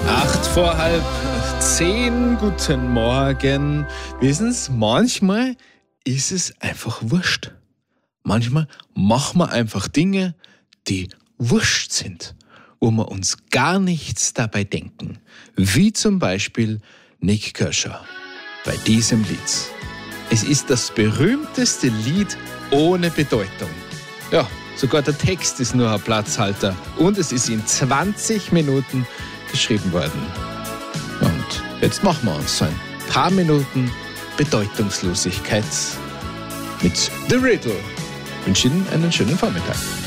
8:30, guten Morgen. Wissen Sie, manchmal ist es einfach wurscht. Manchmal machen wir einfach Dinge, die wurscht sind, wo wir uns gar nichts dabei denken. Wie zum Beispiel Nik Kershaw bei diesem Lied. Es ist das berühmteste Lied ohne Bedeutung. Ja, sogar der Text ist nur ein Platzhalter und es ist in 20 Minuten geschrieben worden. Und jetzt machen wir uns so ein paar Minuten Bedeutungslosigkeit mit The Riddle. Ich wünsche Ihnen einen schönen Vormittag.